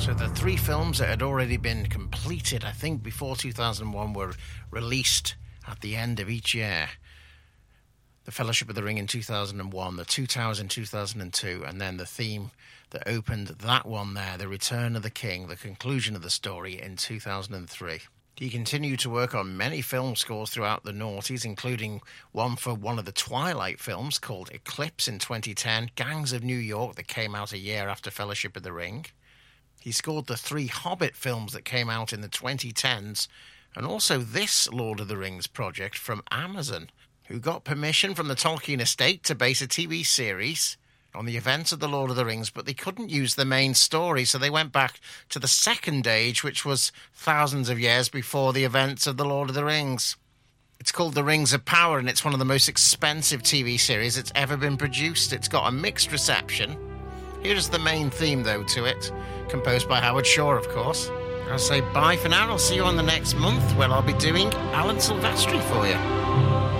So the 3 films that had already been completed, I think, before 2001 were released at the end of each year. The Fellowship of the Ring in 2001, The Two Towers in 2002, and then the theme that opened that one there, The Return of the King, the conclusion of the story, in 2003. He continued to work on many film scores throughout the noughties, including one for one of the Twilight films called Eclipse in 2010, Gangs of New York that came out a year after Fellowship of the Ring. He scored the 3 Hobbit films that came out in the 2010s, and also this Lord of the Rings project from Amazon, who got permission from the Tolkien estate to base a TV series on the events of the Lord of the Rings, but they couldn't use the main story, so they went back to the Second Age, which was thousands of years before the events of the Lord of the Rings. It's called The Rings of Power, and it's one of the most expensive TV series that's ever been produced. It's got a mixed reception. Here's the main theme, though, to it, composed by Howard Shore, of course. I'll say bye for now. I'll see you on the next month, where I'll be doing Alan Silvestri for you.